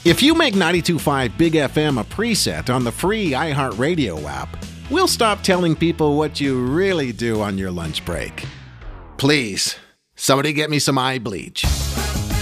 If you make 92.5 Big FM a preset on the free iHeartRadio app, we'll stop telling people what you really do on your lunch break. Please, somebody get me some eye bleach.